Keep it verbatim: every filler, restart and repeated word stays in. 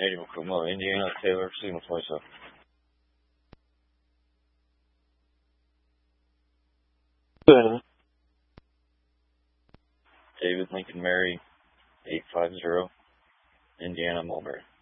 Eddie McComo, Indiana, Taylor, Signal twenty-seven. Good. David Lincoln Mary, eight five zero, Indiana, Mulberry.